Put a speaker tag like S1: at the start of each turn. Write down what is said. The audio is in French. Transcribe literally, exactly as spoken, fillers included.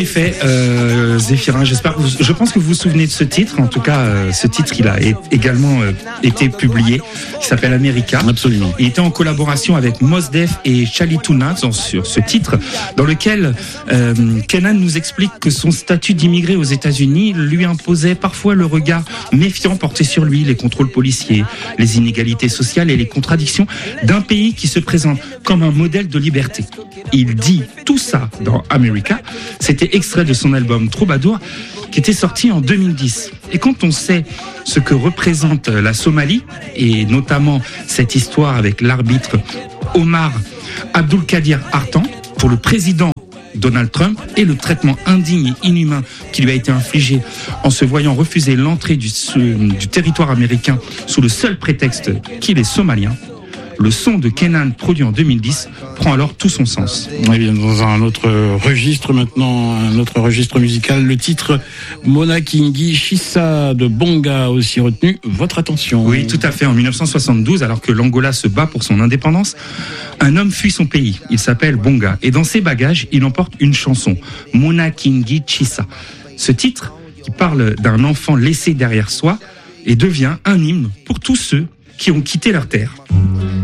S1: effet, euh, Zéphirin, j'espère que vous, je pense que vous vous souvenez de ce titre. En tout cas, euh, ce titre, il a également euh, été publié. Il s'appelle America.
S2: Absolument.
S1: Il était en collaboration avec Mos Def et Charlie Tuna sur ce titre, dans lequel euh, Kenan nous explique que son statut d'immigré aux États-Unis lui imposait parfois le regard méfiant porté sur lui, les contrôles policiers, les inégalités sociales et les contradictions d'un pays qui se présente comme un modèle de liberté. Il dit tout ça dans America. C'était extrait de son album Troubadour qui était sorti en deux mille dix. Et quand on sait ce que représente la Somalie, et notamment cette histoire avec l'arbitre Omar Abdulkadir Artan, pour le président Donald Trump, et le traitement indigne et inhumain qui lui a été infligé en se voyant refuser l'entrée du, du territoire américain sous le seul prétexte qu'il est somalien, le son de Kenan, produit en deux mille dix, prend alors tout son sens.
S2: Eh bien, dans un autre registre maintenant, un autre registre musical, le titre Mona Kingi Chissa de Bonga a aussi retenu votre attention.
S1: Oui, tout à fait. En dix-neuf cent soixante-douze, alors que l'Angola se bat pour son indépendance, un homme fuit son pays. Il s'appelle Bonga. Et dans ses bagages, il emporte une chanson, Mona Kingi Chissa. Ce titre, qui parle d'un enfant laissé derrière soi, et devient un hymne pour tous ceux qui ont quitté leur terre.